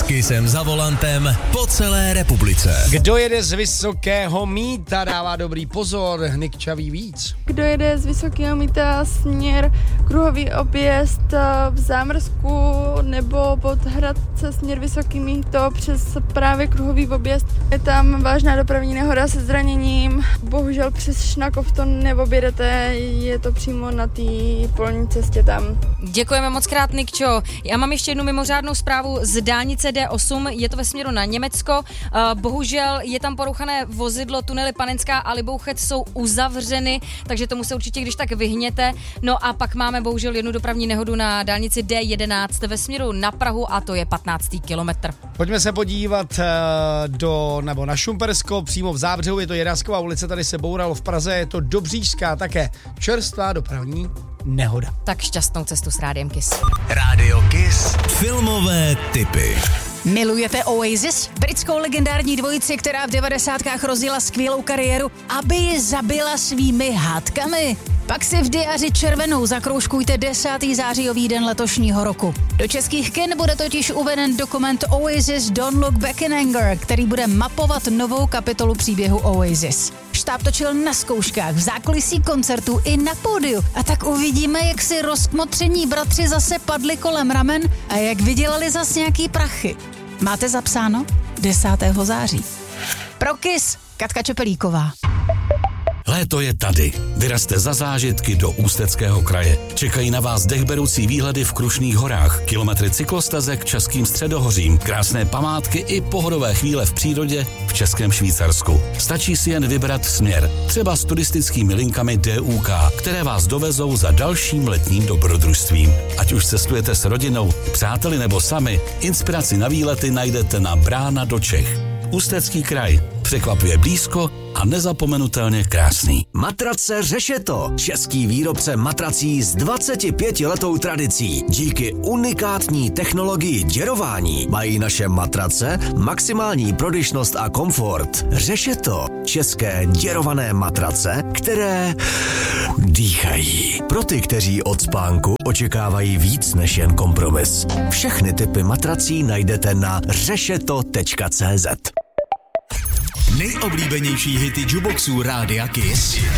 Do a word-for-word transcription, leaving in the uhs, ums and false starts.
Kissem za volantem po celé republice. Kdo jede z Vysokého Mýta, dává dobrý pozor, Nick Čavý víc. Kdo jede z Vysokého Mýta směr kruhový objezd v Zámrsku nebo pod Hradce směr Vysoký Mýto přes právě kruhový objezd. Je tam vážná dopravní nehoda se zraněním. Bohužel přes Šnakov to neobjedete, je to přímo na té polní cestě tam. Děkujeme moc krát, Nikčo. Já mám ještě jednu mimořádnou zprávu z dálnice D osm, je to ve směru na Německo. Bohužel je tam porouchané vozidlo, tunely Panenská a Libouchec jsou uzavřeny, takže tomu se určitě když tak vyhněte. No a pak máme bohužel jednu dopravní nehodu na dálnici D jedenáct ve směru na Prahu a to je patnáctý kilometr. Pojďme se podívat do, nebo na Šumpersko, přímo v Zábřehu, je to Jirásková ulice, tady se bouralo v Praze, je to Dobřížská také čerstvá dopravní nehoda. Tak šťastnou cestu s Rádiem Kiss. Rádio Kiss. Filmové tipy. Milujete Oasis? Britskou legendární dvojici, která v devadesátkách rozjela skvělou kariéru, aby ji zabila svými hádkami? Pak si v diáři červenou zakroužkujte desátý zářijový den letošního roku. Do českých kin bude totiž uveden dokument Oasis Don't Look Back in Anger, který bude mapovat novou kapitolu příběhu Oasis. Štáb točil na zkouškách, v zákulisí koncertů i na pódiu. A tak uvidíme, jak si rozkmotření bratři zase padli kolem ramen a jak vydělali zas nějaký prachy. Máte zapsáno? desátého září. Pro Kiss, Katka Čepelíková. Léto je tady. Vyrazte za zážitky do Ústeckého kraje. Čekají na vás dechberoucí výhledy v Krušných horách, kilometry cyklostezek českým středohořím, krásné památky i pohodové chvíle v přírodě v Českém Švýcarsku. Stačí si jen vybrat směr, třeba s turistickými linkami D U K, které vás dovezou za dalším letním dobrodružstvím. Ať už cestujete s rodinou, přáteli nebo sami, inspiraci na výlety najdete na Brána do Čech. Ústecký kraj. Překvapuje blízko a nezapomenutelně krásný. Matrace Řešeto. Český výrobce matrací s dvacetipětiletou tradicí. Díky unikátní technologii děrování mají naše matrace maximální prodyšnost a komfort. Řešeto. České děrované matrace, které dýchají. Pro ty, kteří od spánku očekávají víc než jen kompromis. Všechny typy matrací najdete na řešeto tečka cé zet. Nejoblíbenější hity jukeboxů Rádia Kiss.